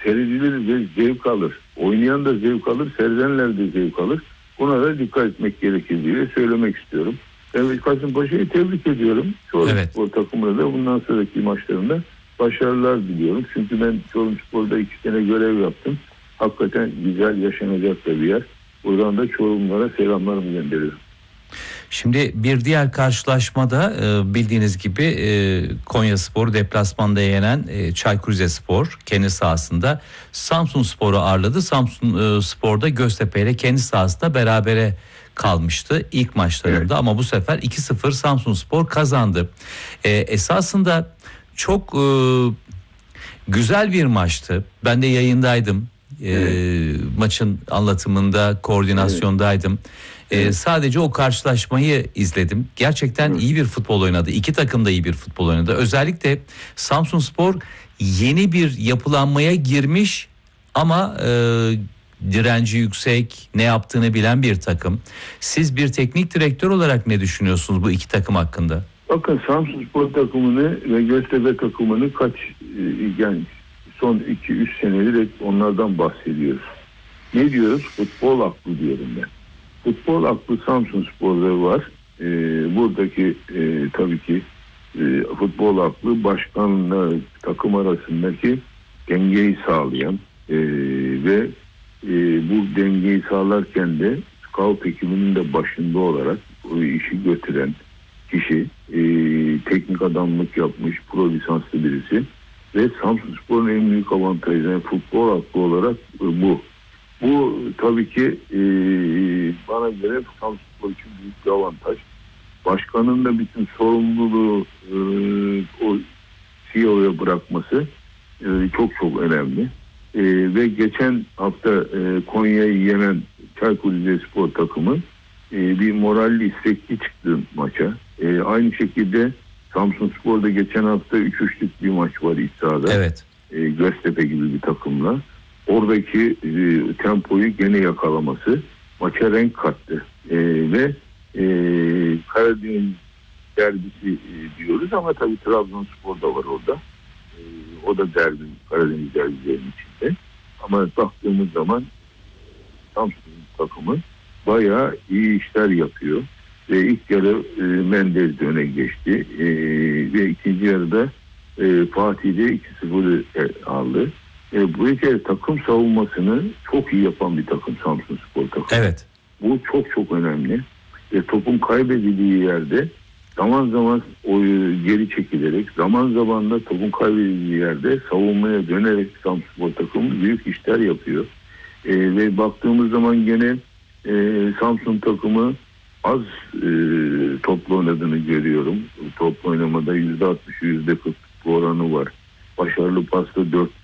Seyirciler de zevk alır. Oynayan da zevk alır. Seyredenler de zevk alır. Buna da dikkat etmek gerekir diye söylemek istiyorum. Evet, Kasımpaşa'yı tebrik ediyorum. Çorumspor takımına da bundan sonraki maçlarında başarılar diliyorum. Çünkü ben Çorumspor'da 2 sene görev yaptım. Hakikaten güzel, yaşanacak da bir yer. Buradan da Çorumlara selamlarımı gönderiyorum. Şimdi bir diğer karşılaşmada bildiğiniz gibi Konyaspor deplasmanda yenen Çaykur Rizespor kendi sahasında Samsunspor'u ağırladı. Samsunspor'da Göztepe ile kendi sahasında berabere kalmıştı ilk maçlarında, evet. Ama bu sefer 2-0 Samsunspor kazandı. Esasında çok güzel bir maçtı. Ben de yayındaydım. Evet. Maçın anlatımında, koordinasyondaydım. Evet. Sadece o karşılaşmayı izledim. Gerçekten iyi bir futbol oynadı. İki takım da iyi bir futbol oynadı. Özellikle Samsunspor yeni bir yapılanmaya girmiş ama direnci yüksek, ne yaptığını bilen bir takım. Siz bir teknik direktör olarak ne düşünüyorsunuz bu iki takım hakkında? Bakın, Samsunspor takımını ve Göztepe takımını yani son 2-3 senedir onlardan bahsediyoruz. Ne diyoruz? Futbol aklı diyorum ben. Futbol aklı Samsunspor'da var. Buradaki tabii ki futbol aklı başkanla takım arasındaki dengeyi sağlayan ve bu dengeyi sağlarken de scout ekibinin de başında olarak o işi götüren kişi, teknik adamlık yapmış, pro lisanslı birisi ve Samsunspor'un en büyük avantajı, yani futbol aklı olarak bu. Bu tabii ki bana göre Samsunspor için büyük bir avantaj. Başkanın da bütün sorumluluğu o CEO'ya bırakması çok çok önemli. Ve geçen hafta Konya'yı yenen Çaykur Rizespor takımı bir moralli, istekli çıktı maça. Aynı şekilde Samsunspor'da geçen hafta 3-3'lük bir maç var iç sahada. Evet. Göztepe gibi bir takımla. Oradaki tempoyu gene yakalaması maça renk kattı. Ve Karadeniz derbisi diyoruz ama tabii Trabzonspor da var orada. O da derbi, Karadeniz derbilerinin içinde. Ama baktığımız zaman Samsun takımı bayağı iyi işler yapıyor. Ve ilk yarı Mendes de öne geçti. Ve ikinci yarıda Fatih de 2-0 aldı. Bu kez takım savunmasını çok iyi yapan bir takım Samsunspor takımı. Evet. Bu çok çok önemli. Topun kaybedildiği yerde zaman zaman geri çekilerek, zaman zaman da topun kaybedildiği yerde savunmaya dönerek Samsunspor takımı büyük işler yapıyor. Ve baktığımız zaman gene Samsun takımı az toplu oynadığını görüyorum. Toplu oynamada %60, %40 oranı var. Başarılı pasta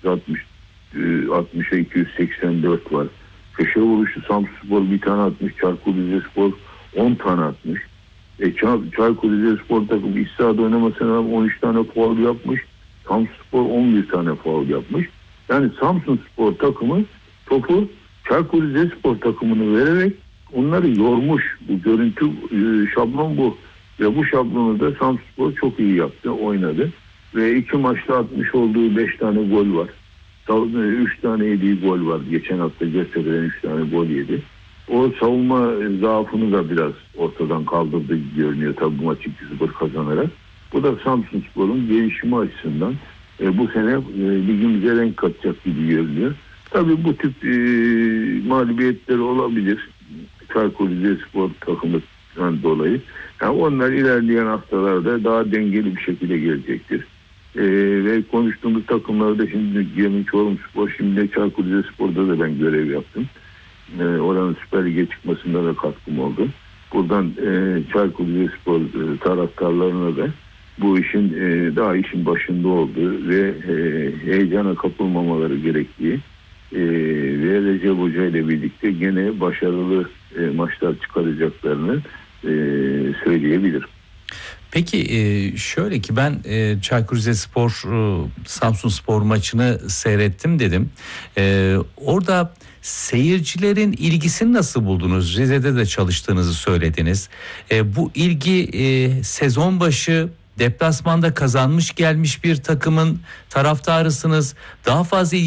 460'a 284 var. Köşe vuruşu Samsunspor bir tane atmış. Çaykur Rizespor 10 tane atmış. Çaykur Rizespor takımı iç sahada oynamasına 13 tane faul yapmış. Samsunspor 11 tane faul yapmış. Yani Samsunspor takımı topu Çaykur Rizespor takımını vererek onları yormuş. Bu görüntü şablon bu. Ve bu şablonu da Samsunspor çok iyi yaptı, oynadı. Ve 2 maçta atmış olduğu 5 tane gol var. 3 tane yediği gol var. Geçen hafta Göztepe'den 3 tane gol yedi. O savunma zaafını da biraz ortadan kaldırdı görünüyor tabii bu maçı 2-0 kazanarak. Bu da Samsunspor'un gelişimi açısından bu sene ligimize renk katacak gibi görünüyor. Tabii bu tip mağlubiyetler olabilir. Çaykur Rizespor takımından dolayı. Yani onlar ilerleyen haftalarda daha dengeli bir şekilde gelecektir. Ve konuştuğumuz takımlarda şimdi Yemin Çorumspor, şimdi Çaykur Rizespor'da da ben görev yaptım. Oranın Süper Lig'e çıkmasında da katkım oldu. Buradan Çaykur Rizespor taraftarlarına da bu işin daha işin başında olduğu ve heyecana kapılmamaları gerektiği ve Recep Hoca ile birlikte gene başarılı maçlar çıkaracaklarını söyleyebilirim. Peki şöyle ki ben Çaykur Rizespor Samsunspor maçını seyrettim dedim. Orada seyircilerin ilgisini nasıl buldunuz? Rize'de de çalıştığınızı söylediniz. Bu ilgi sezon başı deplasmanda kazanmış gelmiş bir takımın taraftarısınız. Daha fazla